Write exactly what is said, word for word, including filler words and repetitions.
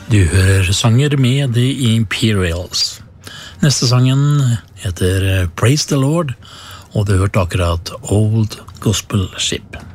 Du hører sanger med The Imperials. Neste sangen heter Praise the Lord, og du hørte akkurat Old Gospel Ship.